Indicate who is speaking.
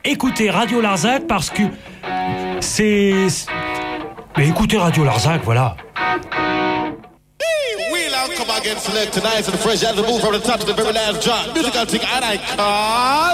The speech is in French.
Speaker 1: écoutez Radio Larzac parce que c'est... Mais écoutez Radio Larzac, voilà.
Speaker 2: Come again, select tonight, and fresh as the move from the top to the very last drop. Musical thing, and I call.